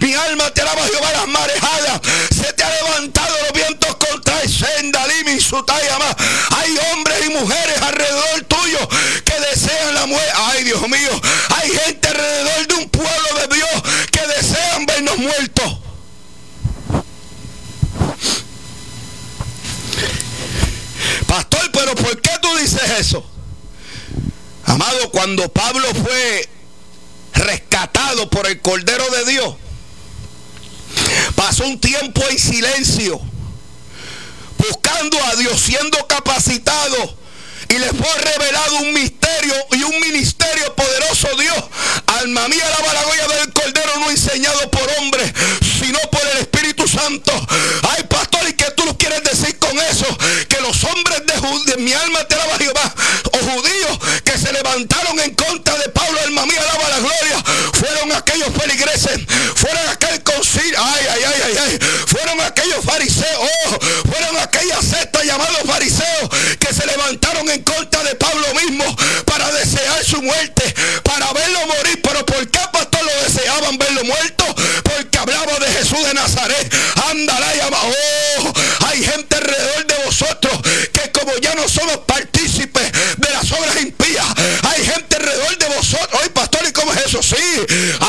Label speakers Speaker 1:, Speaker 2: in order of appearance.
Speaker 1: Mi alma te alaba, Jehová, las marejadas. Se te ha levantado los vientos contra el senda, limi, sutayama. Hay hombres y mujeres alrededor tuyo que desean la muerte. Ay, Dios mío, hay gente alrededor de un pueblo de Dios que desean vernos muertos. Pastor, pero ¿por qué tú dices eso? Amado, cuando Pablo fue rescatado por el Cordero de Dios, pasó un tiempo en silencio, buscando a Dios, siendo capacitado, y le fue revelado un misterio y un ministerio poderoso. Dios, alma mía, alaba la gloria del Cordero, no enseñado por hombres, sino por el Espíritu Santo. Ay, pastor, ¿y qué tú quieres decir con eso? Que los hombres de mi alma te alaba, Jehová, o judíos que se levantaron en contra de Pablo, alma mía, alaba la gloria, fueron aquellos feligreses, fueron aquel concilio, fueron aquellos fariseos, fueron aquellas sectas llamados fariseos que se levantaron en contra de Pablo mismo para desear su muerte, para verlo morir. Pero ¿por qué, pastor, lo deseaban verlo muerto? Porque hablaba de Jesús de Nazaret. Ándala, llama. Oh, hay gente alrededor de vosotros que, como ya no somos partícipes de las obras impías, hay gente alrededor de vosotros. Oye, pastor, ¿y cómo es eso? Sí,